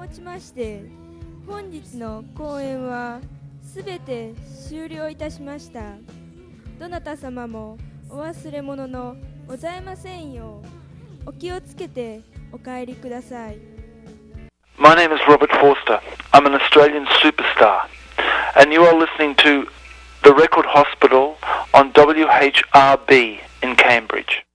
もちまして本日の講演はすべて終了いたしました。どなた様もお忘れ物のございませんようお気をつけてお帰りください。 My name is Robert Forster. I'm an Australian superstar, and you are listening to The Record Hospital on WHRB in Cambridge.